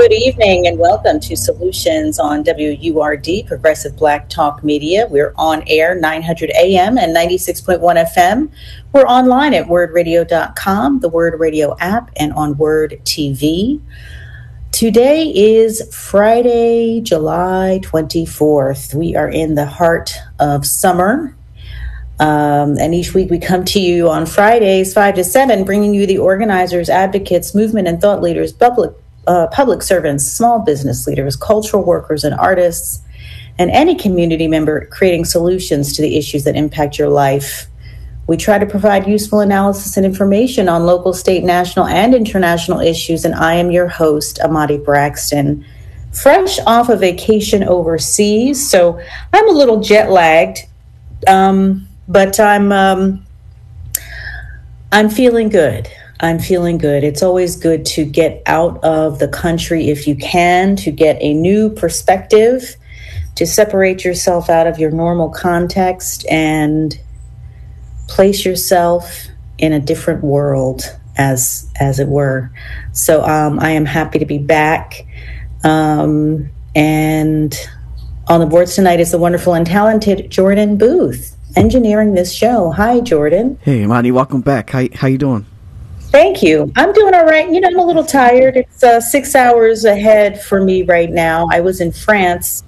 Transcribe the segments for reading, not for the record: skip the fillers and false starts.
Good evening and welcome to Solutions on WURD, Progressive Black Talk Media. We're on air 900 AM and 96.1 FM. We're online at wordradio.com, the Word Radio app, and on Word TV. Today is Friday, July 24th. We are in the heart of summer. And each week we come to you on Fridays, 5 to 7, bringing you the organizers, advocates, movement and thought leaders, public servants, small business leaders, cultural workers and artists, and any community member creating solutions to the issues that impact your life. We try to provide useful analysis and information on local, state, national, and international issues, and I am your host, Amadi Braxton, fresh off a vacation overseas, so I'm a little jet-lagged, but I'm feeling good. I'm feeling good. It's always good to get out of the country if you can, to get a new perspective, to separate yourself out of your normal context and place yourself in a different world, as it were. So I am happy to be back. And on the boards tonight is the wonderful and talented Jordan Booth, engineering this show. Hi, Jordan. Hey, Imani, welcome back. How you doing? Thank you. I'm doing all right. I'm a little tired. It's 6 hours ahead for me right now. I was in France,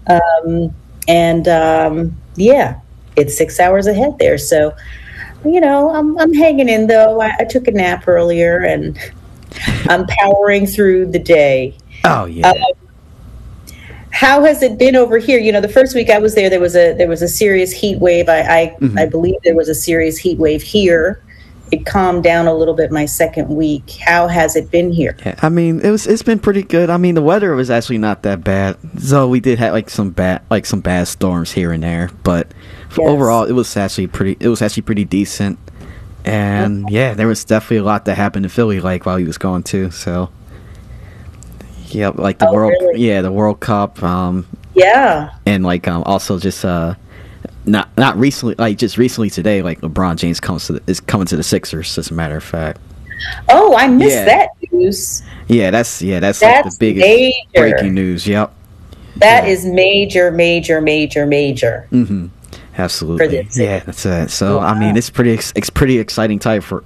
it's 6 hours ahead there. So, I'm hanging in though. I took a nap earlier, and I'm powering through the day. Oh yeah. How has it been over here? The first week I was there, there was a serious heat wave. I believe there was a serious heat wave here. It calmed down a little bit my second week. How has it been here? Yeah, it's been pretty good. The weather was actually not that bad. So we did have some bad storms here and there, but overall it was actually pretty decent. And there was definitely a lot that happened in Philly while he was going too. So the World Cup. And also just not recently, just recently today, LeBron James is coming to the Sixers, as a matter of fact. Oh, I missed that news. That's the biggest major. Breaking news. Yep. That is major. Mm-hmm. Absolutely. Yeah, that's it. So wow. It's pretty exciting time for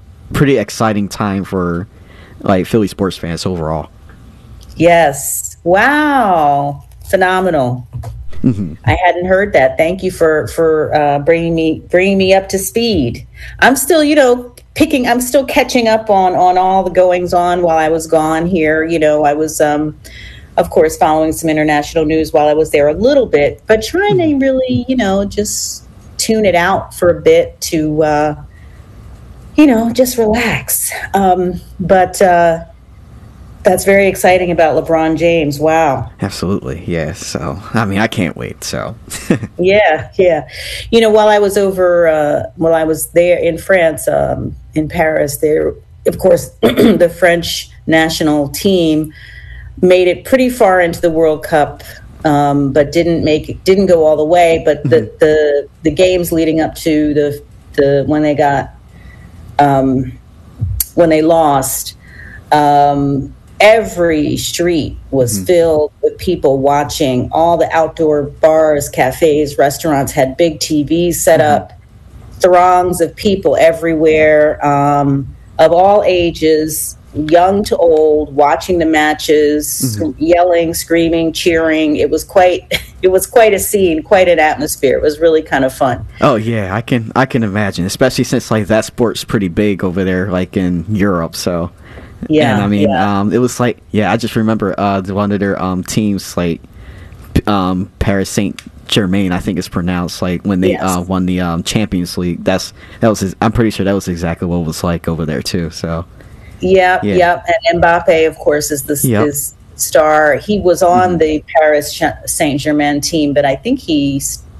Philly sports fans overall. Yes. Wow. Phenomenal. Mm-hmm. I hadn't heard that. Thank you for bringing me up to speed. I'm still, I'm still catching up on all the goings on while I was gone here. I was, of course, following some international news while I was there a little bit, but trying to really, just tune it out for a bit to, just relax. But that's very exciting about LeBron James. Wow. Absolutely. Yeah. So, I can't wait. So. Yeah. While I was there in France, in Paris, there, of course, the French national team made it pretty far into the World Cup, but didn't go all the way. But the games leading up to the when they lost, every street was filled with people watching. All the outdoor bars, cafes, restaurants had big TVs set up, throngs of people everywhere, of all ages, young to old, watching the matches, yelling, screaming, cheering. It was quite a scene, quite an atmosphere. It was really kind of fun. Oh yeah, I can imagine, especially since that sport's pretty big over there, in Europe. So. Yeah, and it was I just remember one of their teams, Paris Saint-Germain, I think it's pronounced, when they won the Champions League. I'm pretty sure that was exactly what it was like over there too. So. Yeah. And Mbappe, of course, is his star. He was on the Paris Saint-Germain team, but I think he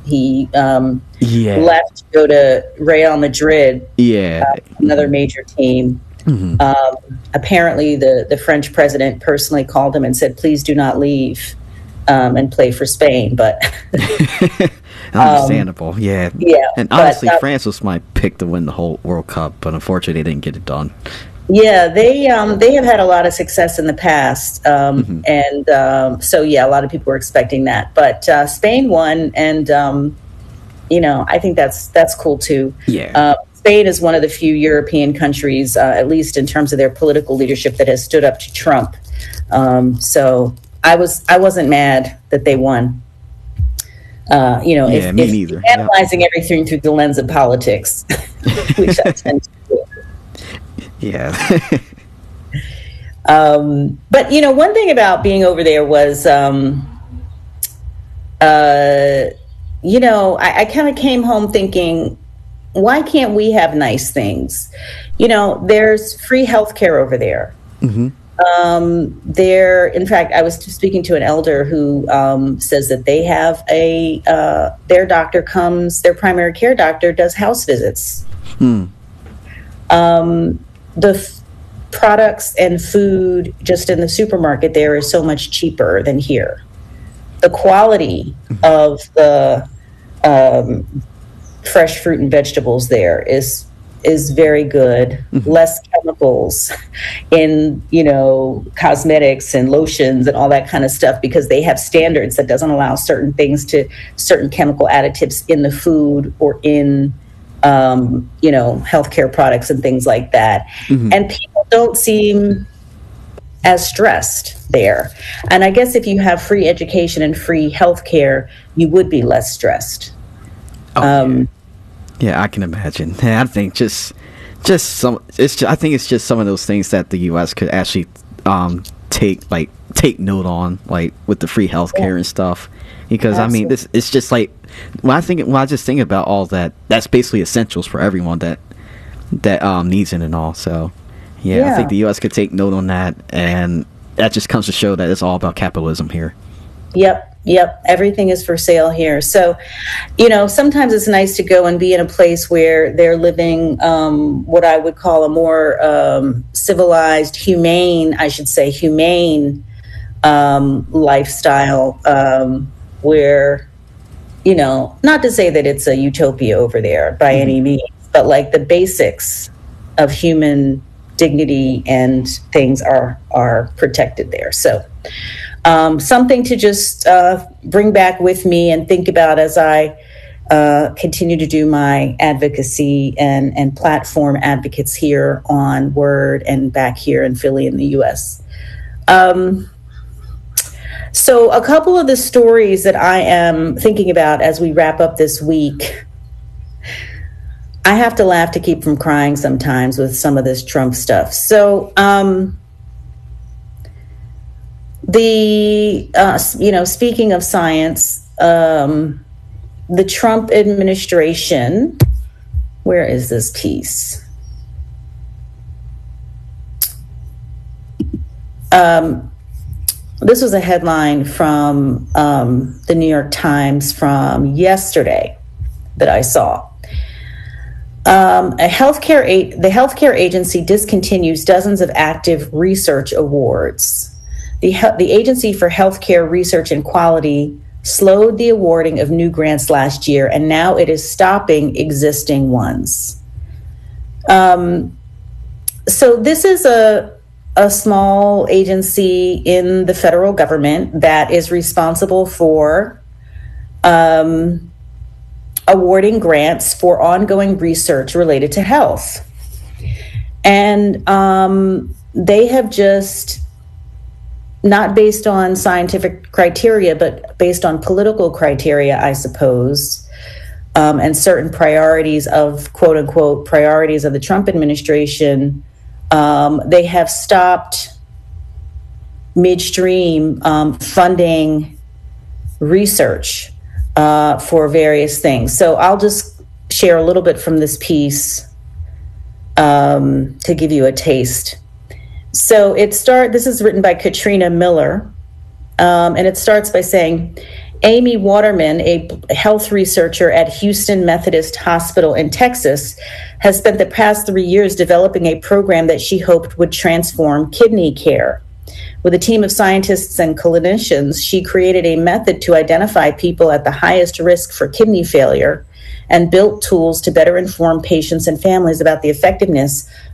left to go to Real Madrid. Another major team. Apparently, the French president personally called him and said, "Please do not leave and play for Spain." But understandable, And honestly, France was my pick to win the whole World Cup, but unfortunately, they didn't get it done. Yeah, they have had a lot of success in the past, and so yeah, a lot of people were expecting that. But Spain won, and I think that's cool too. Yeah. Spain is one of the few European countries, at least in terms of their political leadership, that has stood up to Trump. So I wasn't mad that they won. Me neither. Analyzing everything through the lens of politics, which I tend to do. Yeah. But one thing about being over there was, I kind of came home thinking, why can't we have nice things? There's free healthcare over there. Mm-hmm. In fact, I was speaking to an elder who says that they have their doctor comes, their primary care doctor does house visits. The products and food just in the supermarket there is so much cheaper than here. The quality of the fresh fruit and vegetables there is very good. Less chemicals in cosmetics and lotions and all that kind of stuff, because they have standards that doesn't allow certain chemical additives in the food or in healthcare products and things like that. And people don't seem as stressed there. And I guess if you have free education and free healthcare, you would be less stressed. Yeah, I can imagine. Yeah, I think I think it's just some of those things that the U.S. could actually take note on, like with the free healthcare and stuff. Because absolutely. It's just like when I just think about all that, that's basically essentials for everyone that needs it and all. So yeah, I think the U.S. could take note on that, and that just comes to show that it's all about capitalism here. Yep. Everything is for sale here. So, sometimes it's nice to go and be in a place where they're living what I would call a more civilized, humane lifestyle, where, not to say that it's a utopia over there by any means, but like the basics of human dignity and things are protected there. So, something to just bring back with me and think about as I continue to do my advocacy and platform advocates here on Word and back here in Philly in the U.S. So a couple of the stories that I am thinking about as we wrap up this week, I have to laugh to keep from crying sometimes with some of this Trump stuff. So, speaking of science, the Trump administration, where is this piece? This was a headline from the New York Times from yesterday that I saw. The healthcare agency discontinues dozens of active research awards. The Agency for Healthcare Research and Quality slowed the awarding of new grants last year, and now it is stopping existing ones. So this is a small agency in the federal government that is responsible for awarding grants for ongoing research related to health. And they have just, not based on scientific criteria, but based on political criteria, I suppose, and certain priorities of, quote unquote, priorities of the Trump administration, they have stopped midstream funding research for various things. So I'll just share a little bit from this piece to give you a taste. So this is written by Katrina Miller, and it starts by saying, Amy Waterman, a health researcher at Houston Methodist Hospital in Texas, has spent the past 3 years developing a program that she hoped would transform kidney care. With a team of scientists and clinicians, she created a method to identify people at the highest risk for kidney failure and built tools to better inform patients and families about the effectiveness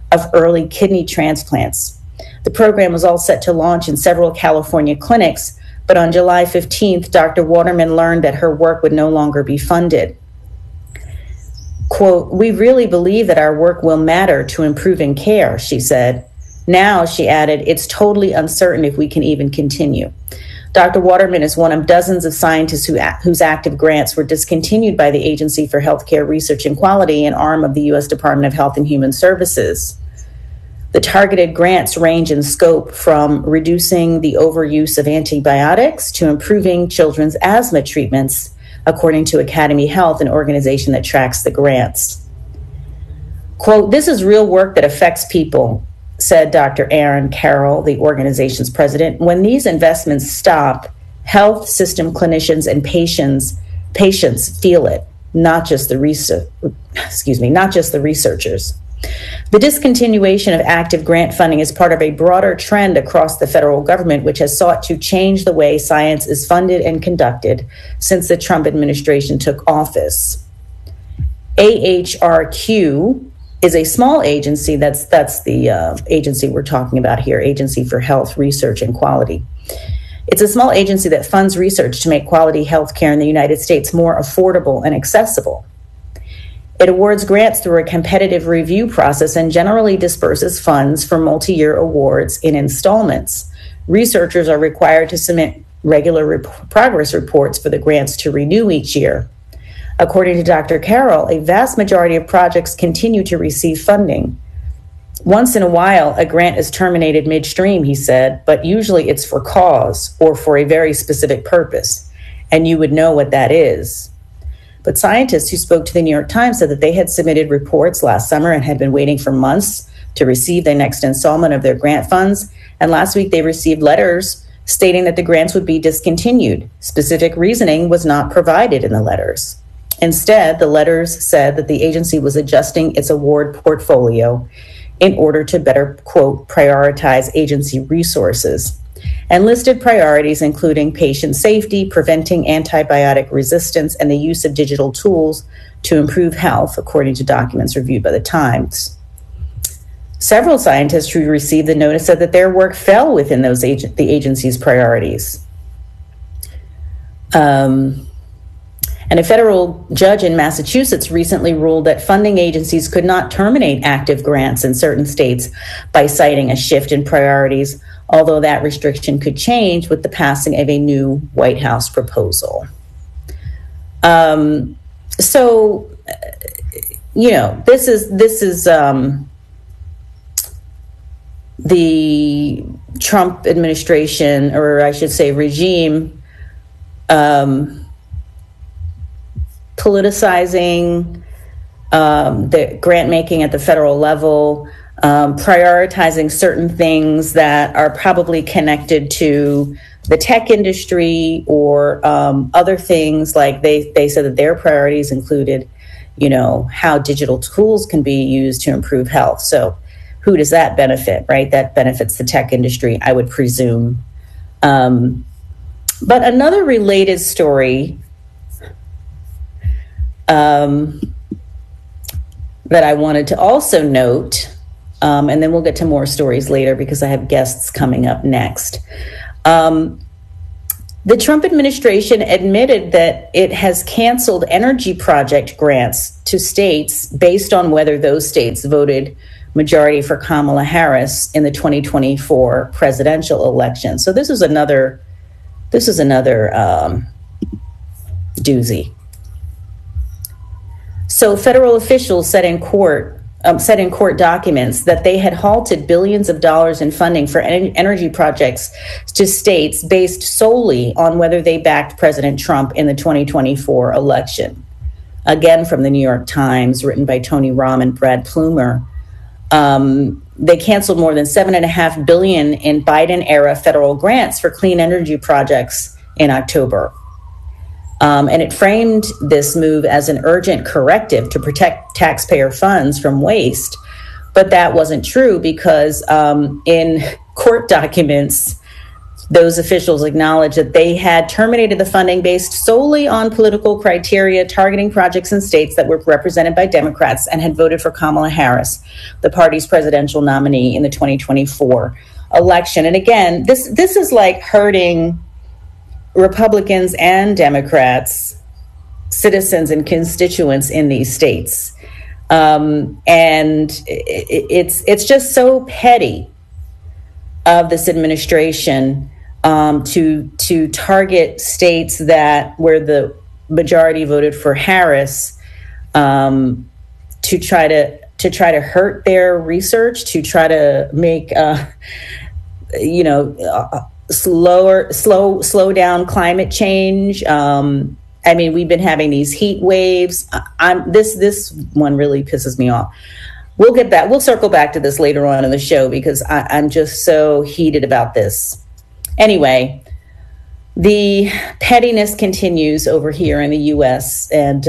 of early kidney transplants. The program was all set to launch in several California clinics, but on July 15th, Dr. Waterman learned that her work would no longer be funded. Quote, "We really believe that our work will matter to improving care," she said. Now, she added, "it's totally uncertain if we can even continue." Dr. Waterman is one of dozens of scientists whose active grants were discontinued by the Agency for Healthcare Research and Quality, an arm of the U.S. Department of Health and Human Services. The targeted grants range in scope from reducing the overuse of antibiotics to improving children's asthma treatments, according to Academy Health, an organization that tracks the grants. Quote, "This is real work that affects people," said Dr. Aaron Carroll, the organization's president. "When these investments stop, health system clinicians and patients feel it, not just the researchers. The discontinuation of active grant funding is part of a broader trend across the federal government, which has sought to change the way science is funded and conducted since the Trump administration took office. AHRQ is a small agency. That's the agency we're talking about here, Agency for Health Research and Quality. It's a small agency that funds research to make quality health care in the United States more affordable and accessible. It awards grants through a competitive review process and generally disperses funds for multi-year awards in installments. Researchers are required to submit regular progress reports for the grants to renew each year. According to Dr. Carroll, a vast majority of projects continue to receive funding. Once in a while, a grant is terminated midstream, he said, but usually it's for cause or for a very specific purpose, and you would know what that is. But scientists who spoke to the New York Times said that they had submitted reports last summer and had been waiting for months to receive the next installment of their grant funds. And last week they received letters stating that the grants would be discontinued. Specific reasoning was not provided in the letters. Instead, the letters said that the agency was adjusting its award portfolio in order to better, quote, prioritize agency resources, and listed priorities including patient safety, preventing antibiotic resistance, and the use of digital tools to improve health, according to documents reviewed by the Times. Several scientists who received the notice said that their work fell within the agency's priorities. And a federal judge in Massachusetts recently ruled that funding agencies could not terminate active grants in certain states by citing a shift in priorities, although that restriction could change with the passing of a new White House proposal. This is the Trump administration, or I should say regime, politicizing the grant making at the federal level, prioritizing certain things that are probably connected to the tech industry or other things. Like they said that their priorities included, how digital tools can be used to improve health. So who does that benefit, right? That benefits the tech industry, I would presume. But another related story that I wanted to also note, and then we'll get to more stories later because I have guests coming up next. The Trump administration admitted that it has canceled energy project grants to states based on whether those states voted majority for Kamala Harris in the 2024 presidential election. So this is another doozy. So federal officials said in court documents that they had halted billions of dollars in funding for energy projects to states based solely on whether they backed President Trump in the 2024 election. Again, from the New York Times, written by Tony Romm and Brad Plumer. They canceled more than $7.5 billion in Biden-era federal grants for clean energy projects in October. And it framed this move as an urgent corrective to protect taxpayer funds from waste. But that wasn't true because in court documents, those officials acknowledged that they had terminated the funding based solely on political criteria, targeting projects in states that were represented by Democrats and had voted for Kamala Harris, the party's presidential nominee in the 2024 election. And again, this is like hurting Republicans and Democrats, citizens and constituents in these states. And it's just so petty of this administration to target states where the majority voted for Harris, to try to hurt their research, to try to make slow down climate change. I mean, we've been having these heat waves. This one really pisses me off. We'll circle back to this later on in the show because I'm just so heated about this. Anyway, the pettiness continues over here in the U.S. And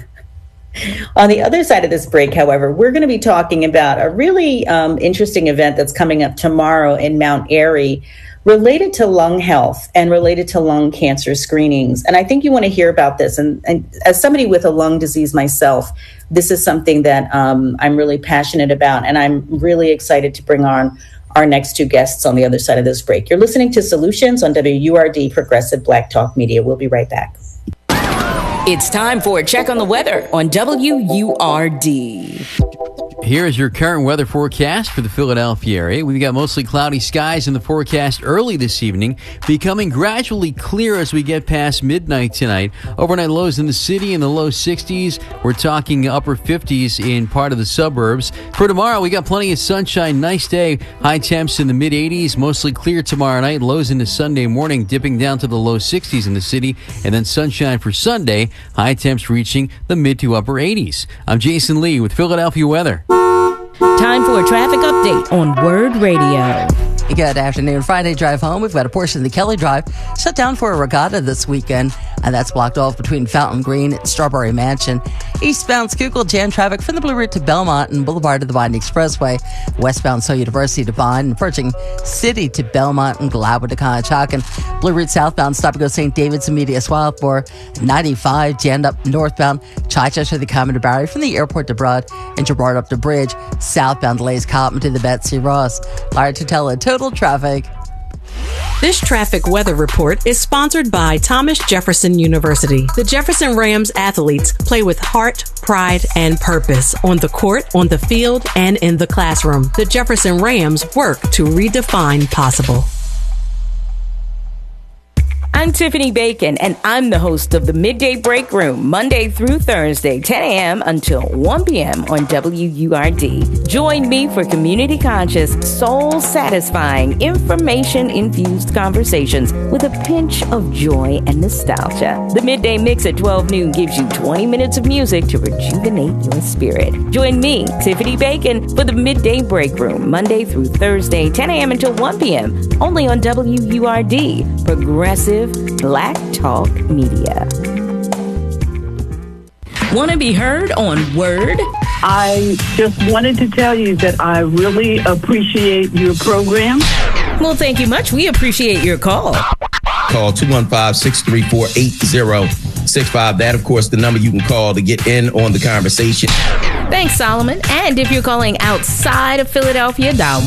on the other side of this break, however, we're going to be talking about a really interesting event that's coming up tomorrow in Mount Airy related to lung health and related to lung cancer screenings. And I think you want to hear about this. And as somebody with a lung disease myself, this is something that I'm really passionate about. And I'm really excited to bring on our next two guests on the other side of this break. You're listening to Solutions on WURD Progressive Black Talk Media. We'll be right back. It's time for a check on the weather on WURD. Here is your current weather forecast for the Philadelphia area. We've got mostly cloudy skies in the forecast early this evening, becoming gradually clear as we get past midnight tonight. Overnight lows in the city in the low 60s. We're talking upper 50s in part of the suburbs. For tomorrow, we got plenty of sunshine. Nice day. High temps in the mid 80s. Mostly clear tomorrow night. Lows into Sunday morning, dipping down to the low 60s in the city. And then sunshine for Sunday. High temps reaching the mid to upper 80s. I'm Jason Lee with Philadelphia Weather. Time for a traffic update on Word Radio. Good afternoon. Friday drive home. We've got a portion of the Kelly Drive shut down for a regatta this weekend, and that's blocked off between Fountain Green and Strawberry Mansion. Eastbound Schuylkill jam traffic from the Blue Route to Belmont and Boulevard to the Vine Expressway. Westbound So University to Vine and Pershing City to Belmont and Gladwood to Conshohocken. Blue Route southbound stop and go St. David's and Media Swathmore. 95 jammed up northbound Chichester to Common to Barry from the airport to Broad and Girard up to Bridge. Southbound delays Cotton to the Betsy Ross. Larry Tutela, total traffic. This traffic weather report is sponsored by Thomas Jefferson University. The Jefferson Rams athletes play with heart, pride, and purpose on the court, on the field, and in the classroom. The Jefferson Rams work to redefine possible. I'm Tiffany Bacon, and I'm the host of the Midday Break Room, Monday through Thursday, 10 a.m. until 1 p.m. on WURD. Join me for community-conscious, soul-satisfying, information-infused conversations with a pinch of joy and nostalgia. The Midday Mix at 12 noon gives you 20 minutes of music to rejuvenate your spirit. Join me, Tiffany Bacon, for the Midday Break Room, Monday through Thursday, 10 a.m. until 1 p.m., only on WURD, Progressive Black Talk Media. Want to be heard on Word? I just wanted to tell you that I really appreciate your program. Well, thank you much. We appreciate your call. Call 215-634-8065. That, of course, the number you can call to get in on the conversation. Thanks, Solomon. And if you're calling outside of Philadelphia, dial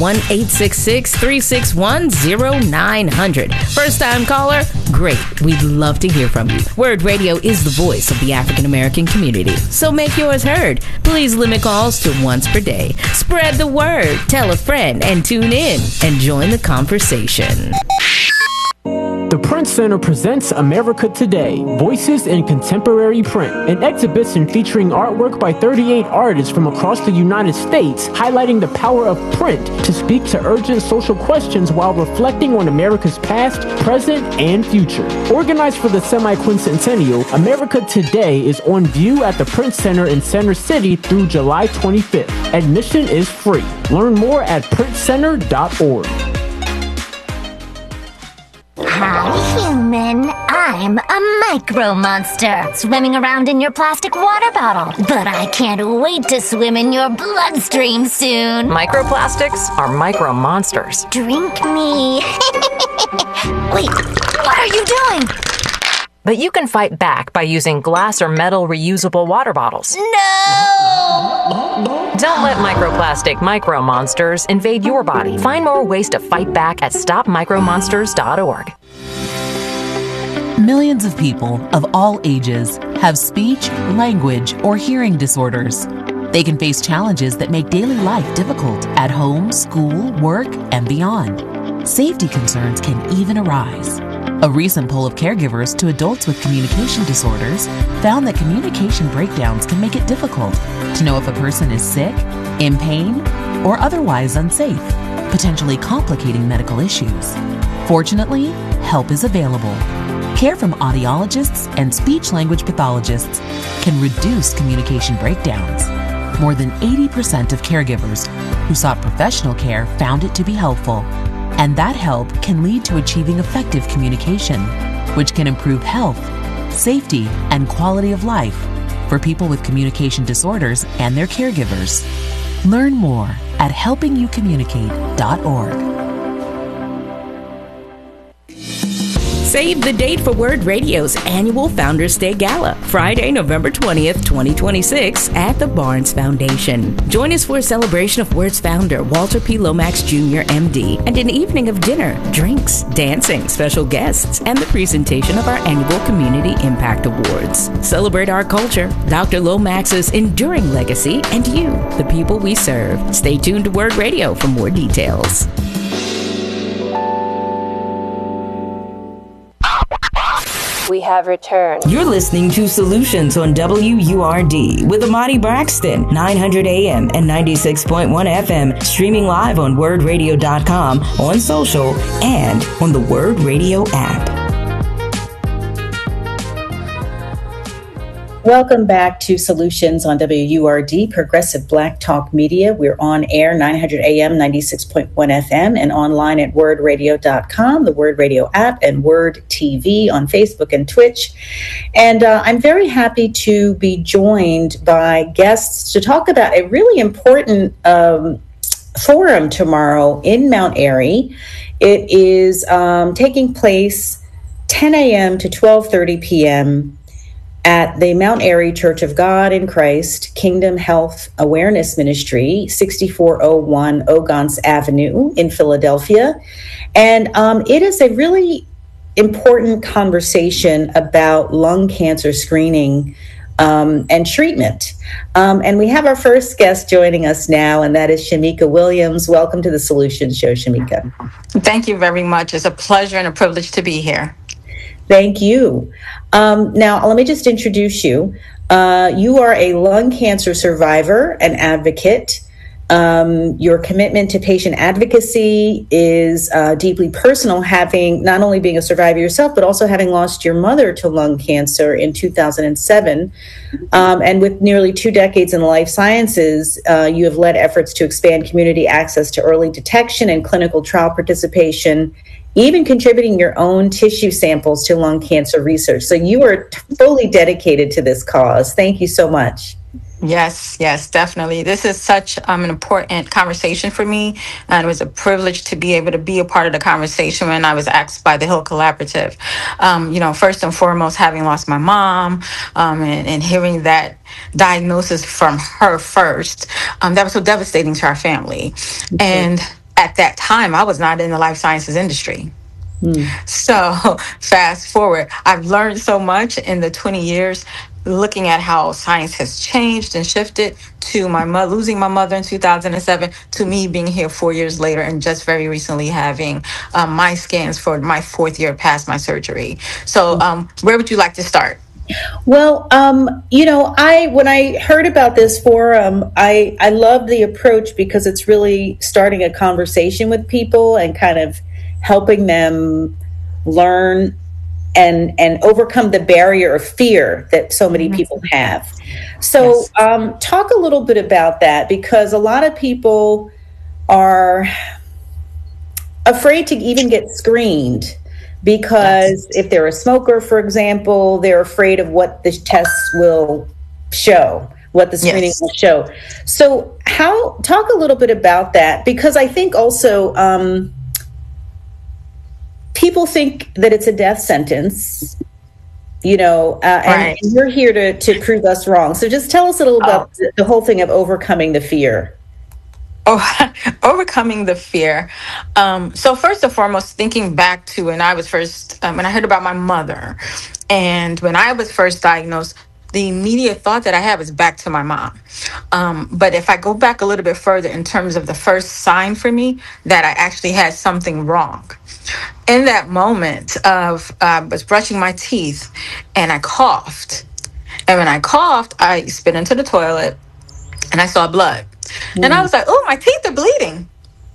1-866-361-0900. First-time caller? Great. We'd love to hear from you. Word Radio is the voice of the African American community. So make yours heard. Please limit calls to once per day. Spread the word. Tell a friend and tune in and join the conversation. The Print Center presents America Today, Voices in Contemporary Print, an exhibition featuring artwork by 38 artists from across the United States, highlighting the power of print to speak to urgent social questions while reflecting on America's past, present, and future. Organized for the semi-quincentennial, America Today is on view at the Print Center in Center City through July 25th. Admission is free. Learn more at printcenter.org. Hi, human. I'm a micro monster, swimming around in your plastic water bottle. But I can't wait to swim in your bloodstream soon. Microplastics are micro monsters. Drink me. you doing? But you can fight back by using glass or metal reusable water bottles. No! Don't let microplastic micro monsters invade your body. Find more ways to fight back at stopmicromonsters.org. Millions of people of all ages have speech, language, or hearing disorders. They can face challenges that make daily life difficult at home, school, work, and beyond. Safety concerns can even arise. A recent poll of caregivers to adults with communication disorders found that communication breakdowns can make it difficult to know if a person is sick, in pain, or otherwise unsafe, potentially complicating medical issues. Fortunately, help is available. Care from audiologists and speech-language pathologists can reduce communication breakdowns. More than 80% of caregivers who sought professional care found it to be helpful. And that help can lead to achieving effective communication, which can improve health, safety, and quality of life for people with communication disorders and their caregivers. Learn more at helpingyoucommunicate.org. Save the date for Word Radio's annual Founders Day Gala, Friday, November 20th, 2026, at the Barnes Foundation. Join us for a celebration of Word's founder, Walter P. Lomax Jr., MD, and an evening of dinner, drinks, dancing, special guests, and the presentation of our annual Community Impact Awards. Celebrate our culture, Dr. Lomax's enduring legacy, and you, the people we serve. Stay tuned to Word Radio for more details. We have returned. You're listening to Solutions on WURD with Amani Braxton, 900 AM and 96.1 FM, streaming live on wordradio.com, on social, and on the Word Radio app. Welcome back to Solutions on WURD, Progressive Black Talk Media. We're on air 900 AM, 96.1 FM, and online at wordradio.com, the Word Radio app, and Word TV on Facebook and Twitch. And I'm very happy to be joined by guests to talk about a really important forum tomorrow in Mount Airy. It is taking place 10 a.m. to 12:30 p.m. at the Mount Airy Church of God in Christ Kingdom Health Awareness Ministry, 6401 Ogons Avenue in Philadelphia. And it is a really important conversation about lung cancer screening and treatment. And we have our first guest joining us now, and that is Shamika Williams. Welcome to the Solutions Show, Shamika. Thank you very much. It's a pleasure and a privilege to be here. Thank you. Now, let me just introduce you. You are a lung cancer survivor and advocate. Your commitment to patient advocacy is deeply personal, having not only being a survivor yourself, but also having lost your mother to lung cancer in 2007. And with nearly 2 decades in life sciences, you have led efforts to expand community access to early detection and clinical trial participation, even contributing your own tissue samples to lung cancer research. So you are fully dedicated to this cause. Thank you so much. Yes, definitely. This is such an important conversation for me, and it was a privilege to be able to be a part of the conversation when I was asked by the Hill Collaborative. First and foremost, having lost my mom and hearing that diagnosis from her first, that was so devastating to our family. Okay. And at that time, I was not in the life sciences industry. So fast forward, I've learned so much in the 20 years looking at how science has changed and shifted to my losing my mother in 2007 to me being here 4 years later and just very recently having my scans for my 4th year past my surgery. So where would you like to start? Well, when I heard about this forum, I love the approach because it's really starting a conversation with people and kind of helping them learn and overcome the barrier of fear that so many people have. So talk a little bit about that, because a lot of people are afraid to even get screened. Because if they're a smoker, for example, they're afraid of what the tests will show, what the screening will show. So talk a little bit about that, because I think also people think that it's a death sentence, right. And you're here to prove us wrong. So just tell us a little about the whole thing of overcoming the fear. Overcoming the fear. So first and foremost, thinking back to when I was first, when I heard about my mother, and when I was first diagnosed, the immediate thought that I had was back to my mom. But if I go back a little bit further in terms of the first sign for me that I actually had something wrong, in that moment of I was brushing my teeth and I coughed. And when I coughed, I spit into the toilet and I saw blood. And I was like, oh, my teeth are bleeding.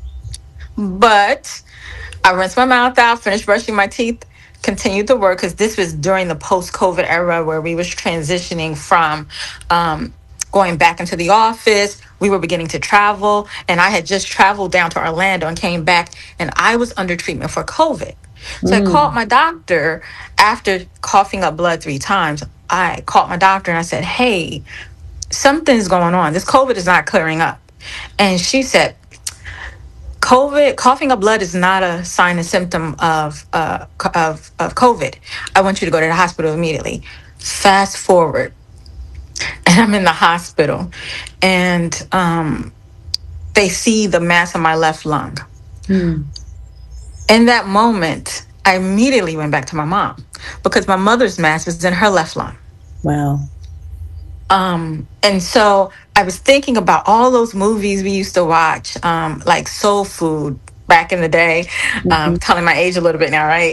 But I rinsed my mouth out, finished brushing my teeth, continued to work, because this was during the post-COVID era where we was transitioning from going back into the office. We were beginning to travel, and I had just traveled down to Orlando and came back, and I was under treatment for COVID. So I called my doctor after coughing up blood 3 times. I called my doctor and I said, hey, something's going on. This COVID is not clearing up. And she said, coughing up blood is not a sign and symptom of COVID. I want you to go to the hospital immediately. Fast forward, and I'm in the hospital, and they see the mass on my left lung. In that moment, I immediately went back to my mom because my mother's mass was in her left lung. Wow. And so I was thinking about all those movies we used to watch, like Soul Food back in the day, telling my age a little bit now, right?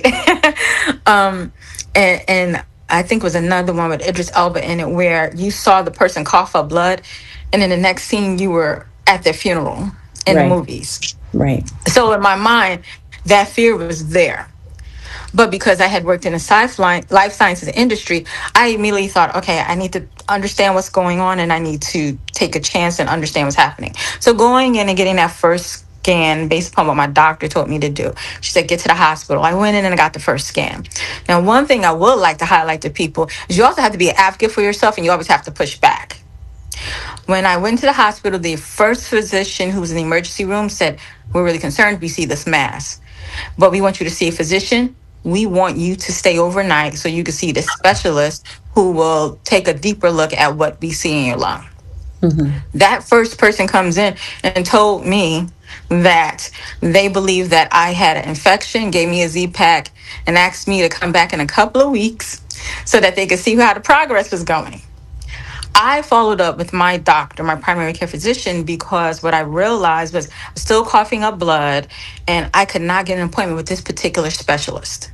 And I think it was another one with Idris Elba in it where you saw the person cough up blood, and in the next scene you were at their funeral in the movies. Right. So in my mind, that fear was there. But because I had worked in the life sciences industry, I immediately thought, okay, I need to understand what's going on and I need to take a chance and understand what's happening. So going in and getting that first scan based upon what my doctor told me to do. She said, get to the hospital. I went in and I got the first scan. Now, one thing I would like to highlight to people is you also have to be an advocate for yourself, and you always have to push back. When I went to the hospital, the first physician who was in the emergency room said, we're really concerned. We see this mass, but we want you to see a physician. We want you to stay overnight so you can see the specialist who will take a deeper look at what we see in your lung. That first person comes in and told me that they believe that I had an infection, gave me a Z-Pack, and asked me to come back in a couple of weeks so that they could see how the progress was going. I followed up with my doctor, my primary care physician, because what I realized was I was still coughing up blood and I could not get an appointment with this particular specialist.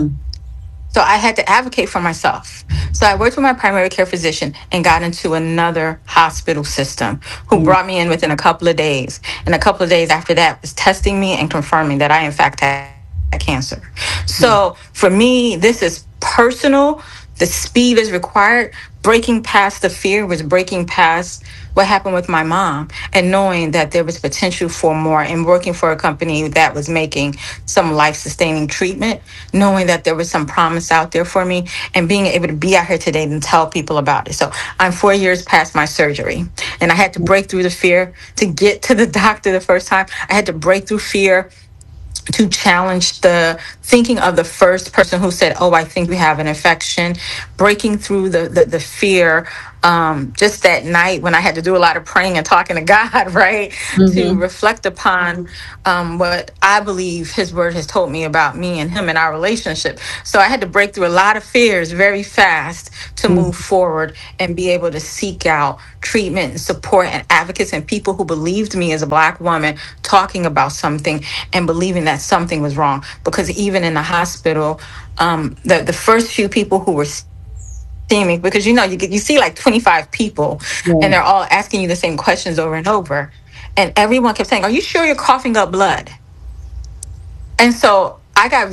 So I had to advocate for myself. So I worked with my primary care physician and got into another hospital system who brought me in within a couple of days. And a couple of days after that was testing me and confirming that I, in fact, had cancer. So for me, this is personal. The speed is required. Breaking past the fear was breaking past what happened with my mom and knowing that there was potential for more, and working for a company that was making some life-sustaining treatment, knowing that there was some promise out there for me, and being able to be out here today and tell people about it. So I'm 4 years past my surgery, and I had to break through the fear to get to the doctor the first time. I had to break through fear to challenge the thinking of the first person who said, oh, I think we have an infection, breaking through the fear. Just that night when I had to do a lot of praying and talking to God, right, to reflect upon what I believe his word has told me about me and him and our relationship. So I had to break through a lot of fears very fast to move forward and be able to seek out treatment and support and advocates and people who believed me as a Black woman talking about something and believing that something was wrong. Because even in the hospital, the first few people who were seeing me, because you see like 25 people and they're all asking you the same questions over and over, and everyone kept saying, are you sure you're coughing up blood? And so I got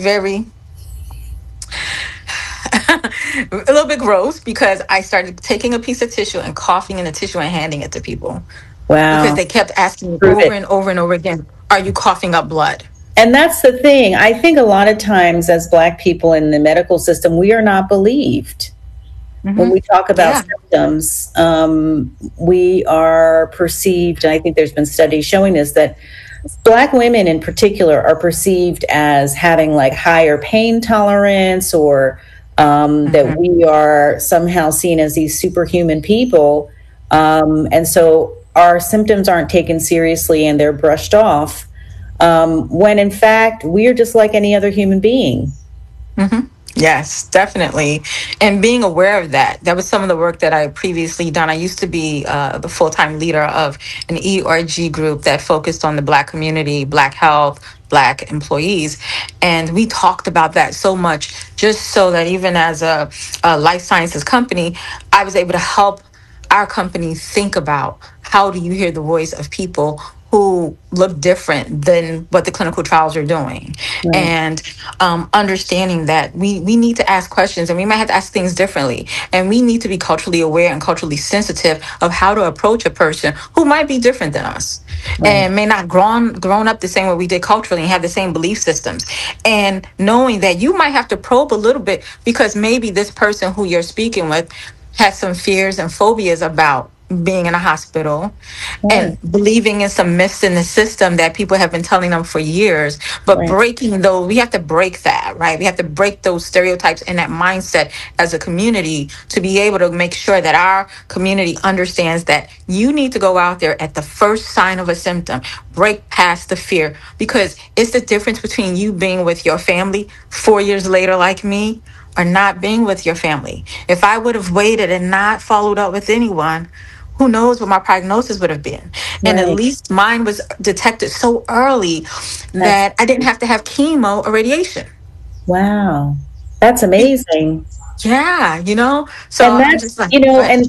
a little bit gross, because I started taking a piece of tissue and coughing in the tissue and handing it to people. Wow. Because they kept asking me over and over and over again, are you coughing up blood? And that's the thing. I think a lot of times as Black people in the medical system, we are not believed. When we talk about symptoms, we are perceived, and I think there's been studies showing this, that Black women in particular are perceived as having like higher pain tolerance, or that we are somehow seen as these superhuman people. And so our symptoms aren't taken seriously and they're brushed off, when in fact we are just like any other human being. Mm-hmm. Yes, definitely. And being aware of that was some of the work that I previously done. I used to be the full-time leader of an ERG group that focused on the Black community, Black health, Black employees. And we talked about that so much, just so that even as a life sciences company, I was able to help our company think about, how do you hear the voice of people who look different than what the clinical trials are doing? Right. And understanding that we need to ask questions, and we might have to ask things differently. And we need to be culturally aware and culturally sensitive of how to approach a person who might be different than us. Right. And may not grown up the same way we did culturally and have the same belief systems. And knowing that you might have to probe a little bit, because maybe this person who you're speaking with has some fears and phobias about being in a hospital, and believing in some myths in the system that people have been telling them for years. But breaking those, we have to break that, right? We have to break those stereotypes and that mindset as a community to be able to make sure that our community understands that you need to go out there at the first sign of a symptom, break past the fear, because it's the difference between you being with your family 4 years later, like me, or not being with your family. If I would have waited and not followed up with anyone, who knows what my prognosis would have been. Right. And at least mine was detected so early that I didn't have to have chemo or radiation. Wow. That's amazing. Yeah, So and that's, and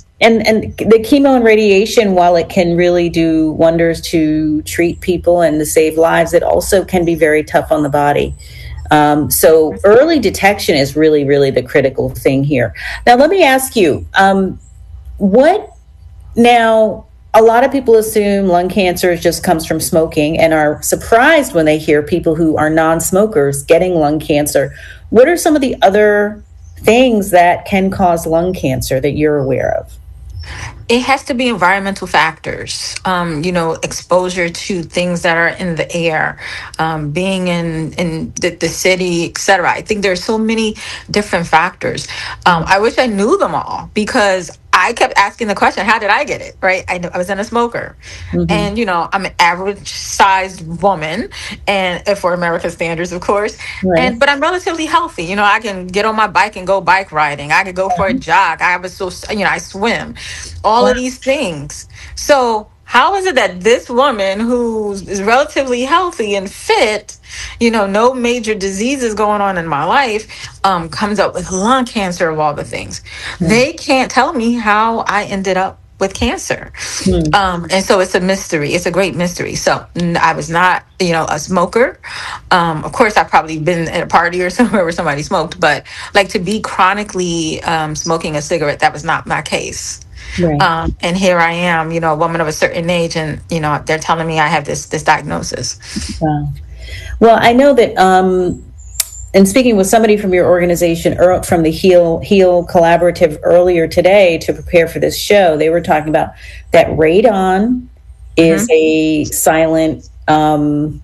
the chemo and radiation, while it can really do wonders to treat people and to save lives, it also can be very tough on the body. So early detection is really, really the critical thing here. Now, let me ask you, now, a lot of people assume lung cancer just comes from smoking and are surprised when they hear people who are non-smokers getting lung cancer. What are some of the other things that can cause lung cancer that you're aware of? It has to be environmental factors, exposure to things that are in the air, being in the city, etc. I think there's so many different factors. I wish I knew them all, because I kept asking the question, how did I get it, right? I was in a smoker. Mm-hmm. And, I'm an average-sized woman, and for American standards, of course. Right. But I'm relatively healthy. I can get on my bike and go bike riding. I could go for a jog. I swim. All of these things. So how is it that this woman who is relatively healthy and fit, no major diseases going on in my life, comes up with lung cancer of all the things? Mm. They can't tell me how I ended up with cancer. Mm. And so it's a mystery. It's a great mystery. So I was not, a smoker. Of course, I've probably been at a party or somewhere where somebody smoked, but like to be chronically smoking a cigarette, that was not my case. Right. And here I am, a woman of a certain age, and they're telling me I have this diagnosis. Wow. Well, I know that and speaking with somebody from your organization, from the Heal Collaborative earlier today to prepare for this show, they were talking about that radon is a silent, kind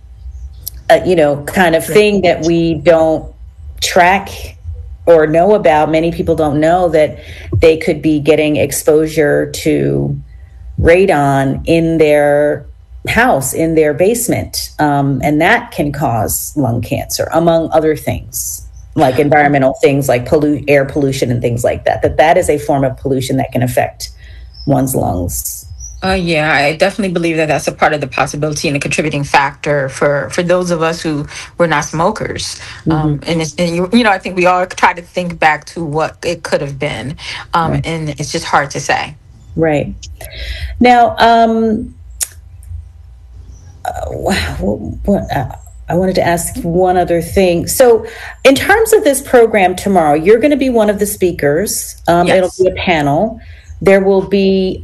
of thing that we don't track or know about. Many people don't know that they could be getting exposure to radon in their house, in their basement, and that can cause lung cancer, among other things, like environmental things like air pollution and things like that. That is a form of pollution that can affect one's lungs. Yeah, I definitely believe that that's a part of the possibility and a contributing factor for those of us who were not smokers. Mm-hmm. I think we all try to think back to what it could have been, right. And it's just hard to say. Right. Now, I wanted to ask one other thing. So in terms of this program tomorrow, you're going to be one of the speakers. Yes. It'll be a panel. There will be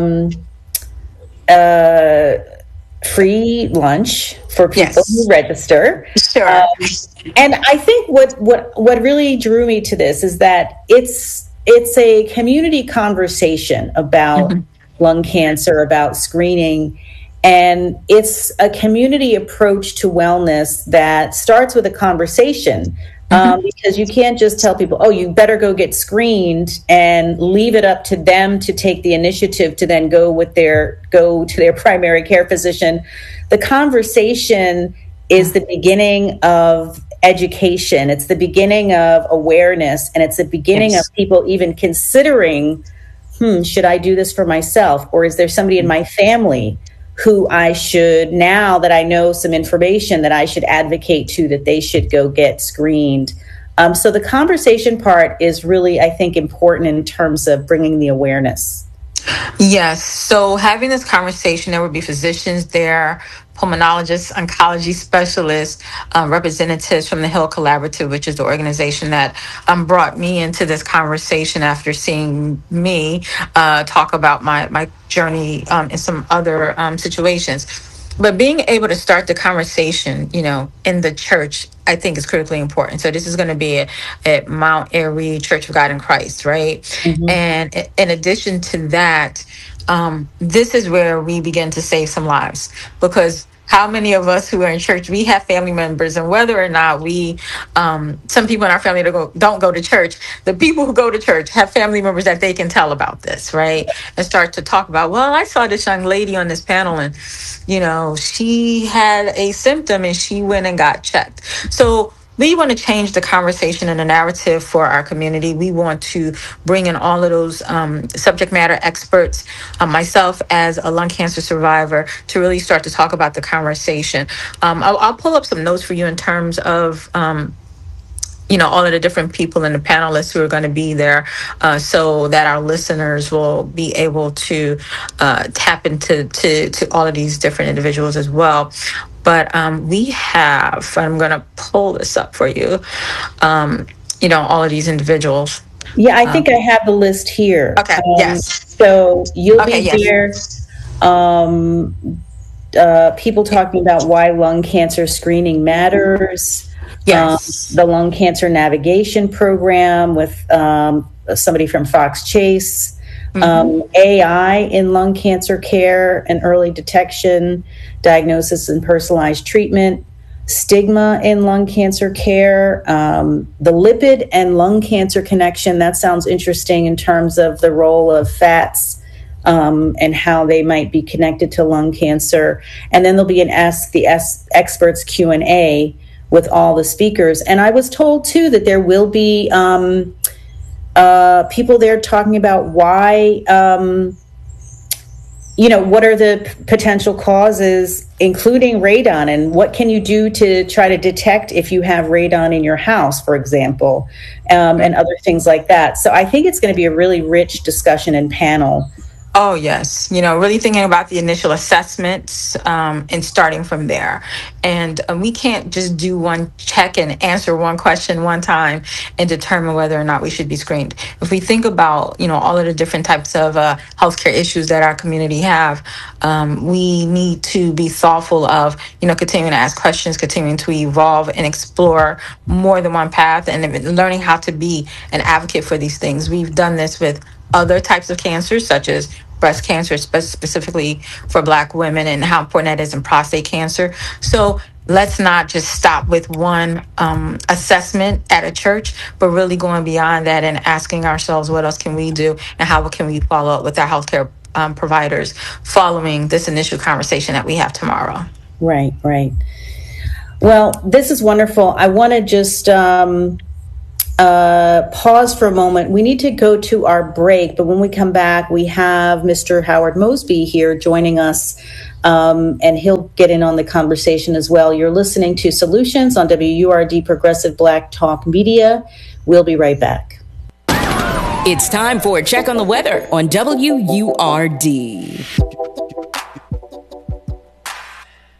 free lunch for people who register. Sure. And I think what really drew me to this is that it's a community conversation about lung cancer, about screening. And it's a community approach to wellness that starts with a conversation. Because you can't just tell people, oh, you better go get screened and leave it up to them to take the initiative to then go to their primary care physician. The conversation is the beginning of education. It's the beginning of awareness, and it's the beginning of people even considering, should I do this for myself? Or is there somebody in my family who I should, now that I know some information, that I should advocate to, that they should go get screened. So the conversation part is really, I think, important in terms of bringing the awareness. Yes. So having this conversation, there would be physicians there, pulmonologists, oncology specialists, representatives from the Hill Collaborative, which is the organization that brought me into this conversation after seeing me talk about my journey in some other situations. But being able to start the conversation, in the church, I think is critically important. So this is going to be at Mount Airy Church of God in Christ, right? Mm-hmm. And in addition to that, this is where we begin to save some lives, because how many of us who are in church, we have family members, and whether or not we, some people in our family don't go to church, the people who go to church have family members that they can tell about this, right? And start to talk about, well, I saw this young lady on this panel and, she had a symptom and she went and got checked. So we want to change the conversation and the narrative for our community. We want to bring in all of those subject matter experts, myself as a lung cancer survivor, to really start to talk about the conversation. I'll pull up some notes for you in terms of all of the different people and the panelists who are going to be there, so that our listeners will be able to tap into to all of these different individuals as well. But we have, I'm going to pull this up for you, all of these individuals. Yeah, I think I have the list here. Okay, yes. So you'll be there. People talking about why lung cancer screening matters. Yes. The lung cancer navigation program with somebody from Fox Chase. AI in lung cancer care and early detection, diagnosis and personalized treatment, stigma in lung cancer care, the lipid and lung cancer connection. That sounds interesting in terms of the role of fats and how they might be connected to lung cancer. And then there'll be an Ask the Experts Q&A with all the speakers. And I was told, too, that there will be people there talking about why, what are the potential causes, including radon, and what can you do to try to detect if you have radon in your house, for example, and other things like that. So I think it's going to be a really rich discussion and panel. Oh, yes. Really thinking about the initial assessments and starting from there. And we can't just do one check and answer one question one time and determine whether or not we should be screened. If we think about, all of the different types of healthcare issues that our community have, we need to be thoughtful of, continuing to ask questions, continuing to evolve and explore more than one path, and learning how to be an advocate for these things. We've done this with other types of cancers, such as breast cancer, specifically for Black women, and how important that is in prostate cancer. So let's not just stop with one assessment at a church, but really going beyond that and asking ourselves, what else can we do, and how can we follow up with our healthcare providers following this initial conversation that we have tomorrow. Right. Well, this is wonderful. I want to just pause for a moment. We need to go to our break, but when we come back, we have Mr. Howard Mosby here joining us, and he'll get in on the conversation as well. You're listening to Solutions on WURD Progressive Black Talk Media. We'll be right back. It's time for a check on the weather on WURD.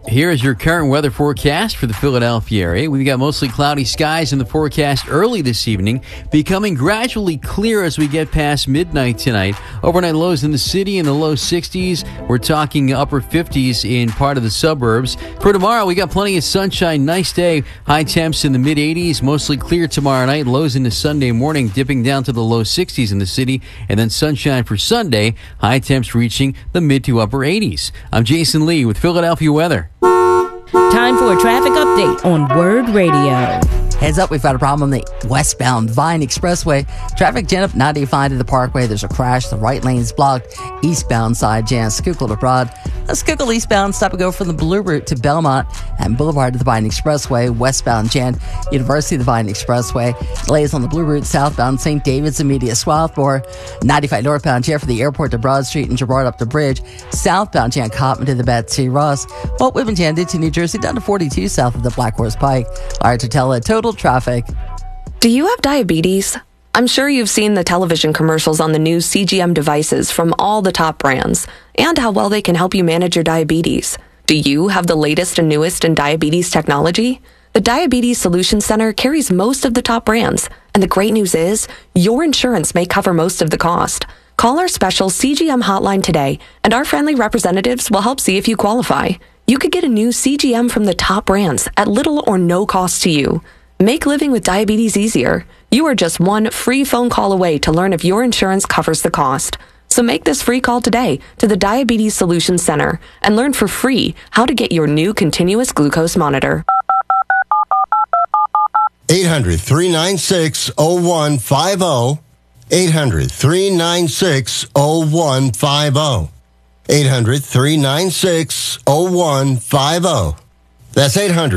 Here is your current weather forecast for the Philadelphia area. We've got mostly cloudy skies in the forecast early this evening, becoming gradually clear as we get past midnight tonight. Overnight lows in the city in the low 60s. We're talking upper 50s in part of the suburbs. For tomorrow, we got plenty of sunshine. Nice day. High temps in the mid 80s. Mostly clear tomorrow night. Lows into Sunday morning, dipping down to the low 60s in the city. And then sunshine for Sunday. High temps reaching the mid to upper 80s. I'm Jason Lee with Philadelphia Weather. Time for a traffic update on Word Radio. Heads up, we've got a problem on the westbound Vine Expressway. Traffic jam up 95 to the Parkway. There's a crash. The right lane is blocked. Eastbound side jam, Schuylkill to Broad. Schuylkill eastbound, stop and go from the Blue Route to Belmont and Boulevard to the Vine Expressway. Westbound jam, University to the Vine Expressway. Delays on the Blue Route southbound St. David's immediate Swarthmore. 95 northbound jam from the airport to Broad Street and Girard up the bridge. Southbound jam Cottman to the Betsy Ross. Walt Whitman jam to New Jersey down to 42 south of the Black Horse Pike. All right, to tell it, total traffic. Do you have diabetes? I'm sure you've seen the television commercials on the new CGM devices from all the top brands and how well they can help you manage your diabetes. Do you have the latest and newest in diabetes technology? The Diabetes Solutions Center carries most of the top brands, and the great news is your insurance may cover most of the cost. Call our special CGM hotline today, and our friendly representatives will help see if you qualify. You could get a new CGM from the top brands at little or no cost to you. Make living with diabetes easier. You are just one free phone call away to learn if your insurance covers the cost. So make this free call today to the Diabetes Solutions Center and learn for free how to get your new continuous glucose monitor. 800-396-0150. 800-396-0150. 800-396-0150. That's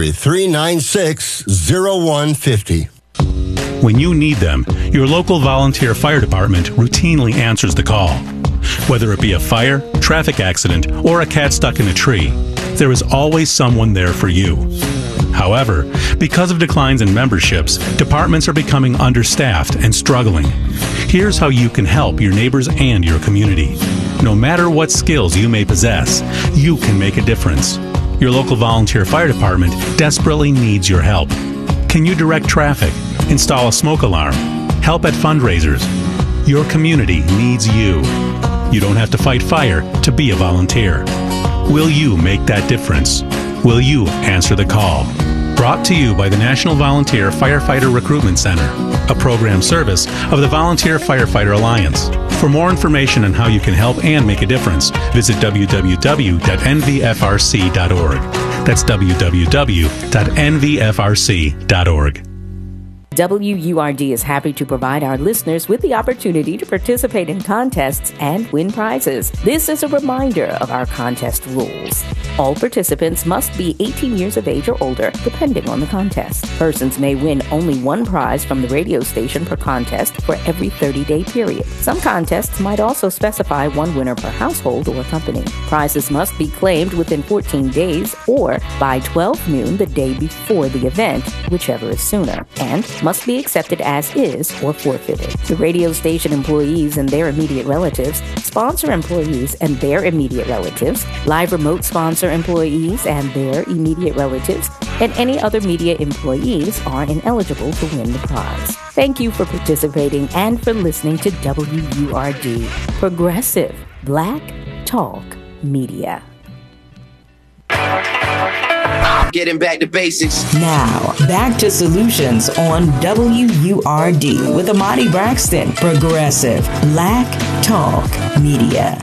800-396-0150. When you need them, your local volunteer fire department routinely answers the call. Whether it be a fire, traffic accident, or a cat stuck in a tree, there is always someone there for you. However, because of declines in memberships, departments are becoming understaffed and struggling. Here's how you can help your neighbors and your community. No matter what skills you may possess, you can make a difference. Your local volunteer fire department desperately needs your help. Can you direct traffic, install a smoke alarm, help at fundraisers? Your community needs you. You don't have to fight fire to be a volunteer. Will you make that difference? Will you answer the call? Brought to you by the National Volunteer Firefighter Recruitment Center, a program service of the Volunteer Firefighter Alliance. For more information on how you can help and make a difference, visit www.nvfrc.org. That's www.nvfrc.org. WURD is happy to provide our listeners with the opportunity to participate in contests and win prizes. This is a reminder of our contest rules. All participants must be 18 years of age or older, depending on the contest. Persons may win only one prize from the radio station per contest for every 30-day period. Some contests might also specify one winner per household or company. Prizes must be claimed within 14 days or by 12 noon the day before the event, whichever is sooner, and must be accepted as is or forfeited. The radio station employees and their immediate relatives, sponsor employees and their immediate relatives, live remote sponsor employees and their immediate relatives, and any other media employees are ineligible to win the prize. Thank you for participating and for listening to WURD, Progressive Black Talk Media. Getting back to basics. Now, back to solutions on WURD with Amani Braxton, Progressive Black Talk Media.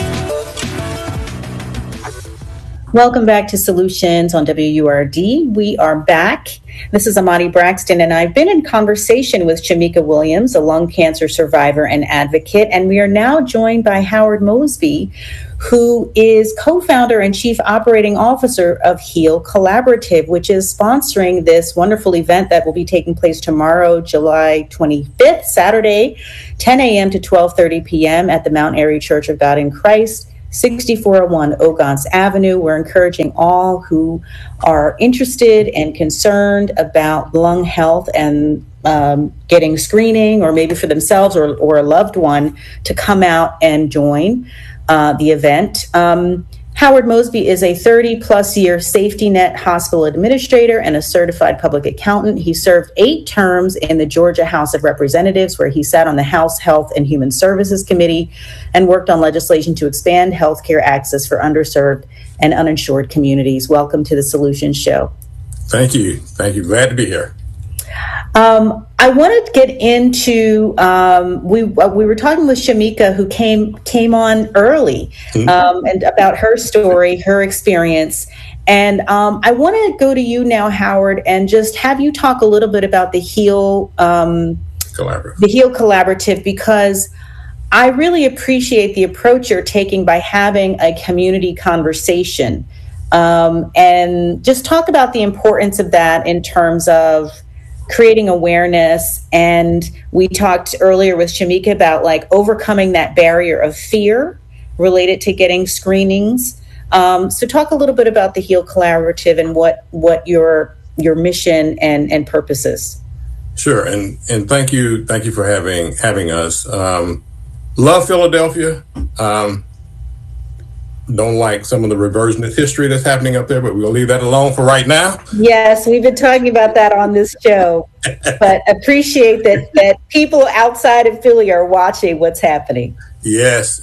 Welcome back to Solutions on WURD. We are back. This is Amani Braxton, and I've been in conversation with Shamika Williams, a lung cancer survivor and advocate, and we are now joined by Howard Mosby, who is co-founder and chief operating officer of Heal Collaborative, which is sponsoring this wonderful event that will be taking place tomorrow, July 25th, Saturday, 10 a.m. to 12:30 p.m. at the Mount Airy Church of God in Christ, 6401 Ogons Avenue. We're encouraging all who are interested and concerned about lung health and getting screening, or maybe for themselves or a loved one, to come out and join the event. Howard Mosby is a 30-plus year safety net hospital administrator and a certified public accountant. He served 8 terms in the Georgia House of Representatives, where he sat on the House Health and Human Services Committee and worked on legislation to expand health care access for underserved and uninsured communities. Welcome to the Solutions Show. Thank you. Thank you. Glad to be here. I wanted to get into, we were talking with Shamika, who came on early, and about her story, her experience. And I want to go to you now, Howard, and just have you talk a little bit about the HEAL Collaborative, because I really appreciate the approach you're taking by having a community conversation, and just talk about the importance of that in terms of creating awareness. And we talked earlier with Shamika about like overcoming that barrier of fear related to getting screenings. So talk a little bit about the HEAL Collaborative and what your mission and purpose is. Sure. And thank you for having us. Love Philadelphia. Don't like some of the reversionist history that's happening up there, but we'll leave that alone for right now. Yes, we've been talking about that on this show, but appreciate that people outside of Philly are watching what's happening. Yes,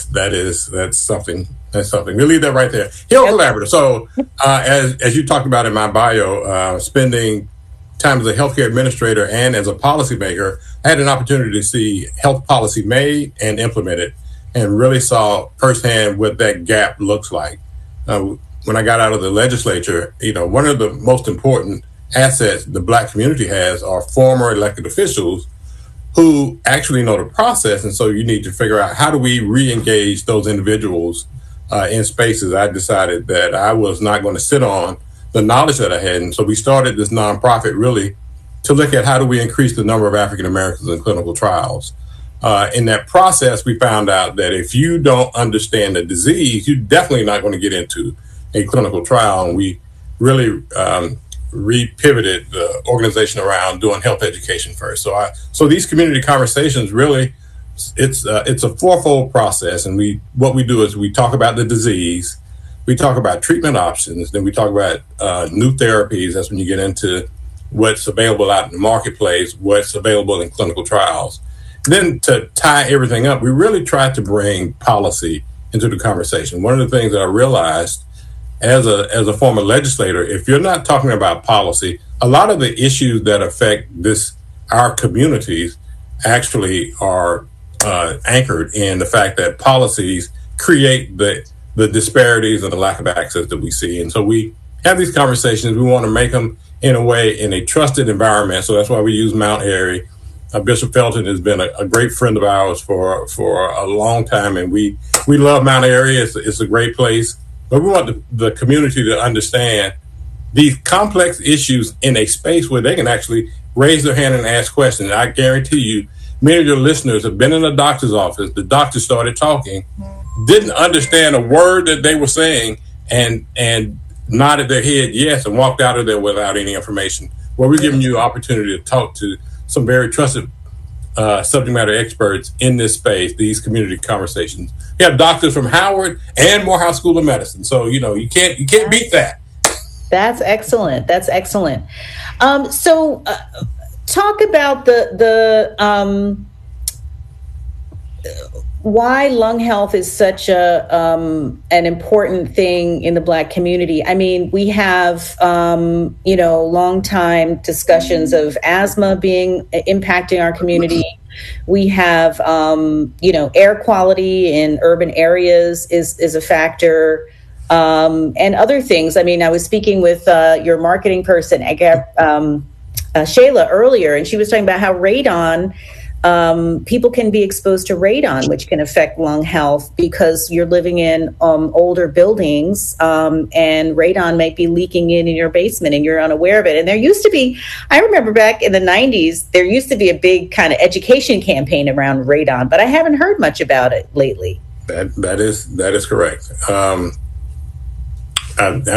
that's something. We'll leave that right there. HEAL Collaborative. So, as you talked about in my bio, spending time as a healthcare administrator and as a policymaker, I had an opportunity to see health policy made and implemented, and really saw firsthand what that gap looks like. When I got out of the legislature, one of the most important assets the Black community has are former elected officials who actually know the process. And so you need to figure out, how do we re-engage those individuals in spaces? I decided that I was not going to sit on the knowledge that I had. And so we started this nonprofit really to look at how do we increase the number of African Americans in clinical trials. In that process, we found out that if you don't understand the disease, you're definitely not going to get into a clinical trial. And we really re-pivoted the organization around doing health education first. So these community conversations, really, it's a fourfold process. And what we do is we talk about the disease, we talk about treatment options, then we talk about new therapies. That's when you get into what's available out in the marketplace, what's available in clinical trials. Then to tie everything up, we really tried to bring policy into the conversation. One of the things that I realized as a former legislator, if you're not talking about policy, a lot of the issues that affect our communities actually are anchored in the fact that policies create the disparities and the lack of access that we see. And so we have these conversations. We want to make them in a trusted environment. So that's why we use Mount Airy. Bishop Felton has been a great friend of ours for a long time, and we love Mount Airy. It's a great place, but we want the community to understand these complex issues in a space where they can actually raise their hand and ask questions. I guarantee you, many of your listeners have been in a doctor's office. The doctor started talking, didn't understand a word that they were saying, and nodded their head yes, and walked out of there without any information. Well, we're giving you an opportunity to talk to some very trusted subject matter experts in this space, these community conversations. We have doctors from Howard and Morehouse School of Medicine. So, you can't beat that. That's excellent. So talk about the why lung health is such an important thing in the Black community. I mean, we have, long time discussions of asthma impacting our community. We have, air quality in urban areas is a factor, and other things. I mean, I was speaking with your marketing person, Shayla, earlier, and she was talking about how radon, people can be exposed to radon, which can affect lung health because you're living in older buildings, and radon might be leaking in your basement and you're unaware of it. And there used to be, I remember back in the 90s, there used to be a big kind of education campaign around radon, but I haven't heard much about it lately. That is correct.